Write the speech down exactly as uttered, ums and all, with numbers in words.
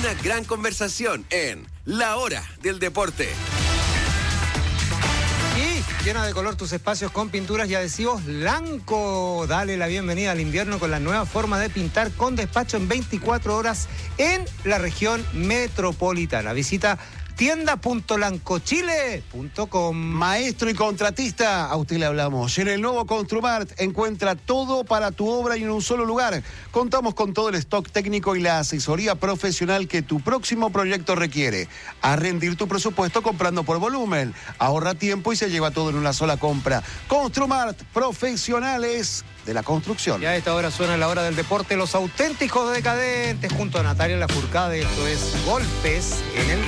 una gran conversación en La Hora del Deporte. Y llena de color tus espacios con pinturas y adhesivos Lanco. Dale la bienvenida al invierno con la nueva forma de pintar con despacho en veinticuatro horas en la región metropolitana. Visita tienda punto lancochile punto com. Maestro y contratista, a usted le hablamos. En el nuevo Construmart encuentra todo para tu obra y en un solo lugar. Contamos con todo el stock técnico y la asesoría profesional que tu próximo proyecto requiere. A rendir tu presupuesto comprando por volumen. Ahorra tiempo y se lleva todo en una sola compra. Construmart, profesionales de la construcción. Y a esta hora suena La Hora del Deporte, los auténticos decadentes, junto a Natalia Lafourcade. Esto es Golpes en el